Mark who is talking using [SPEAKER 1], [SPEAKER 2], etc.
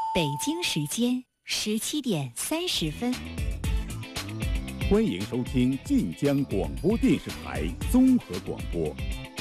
[SPEAKER 1] 北京时间17:30。
[SPEAKER 2] 欢迎收听晋江广播电视台综合广播